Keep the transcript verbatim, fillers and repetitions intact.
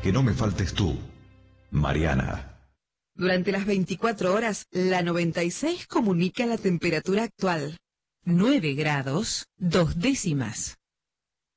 que no me faltes tú, Mariana. Durante las veinticuatro horas, la noventa y seis comunica la temperatura actual. nueve grados, dos décimas.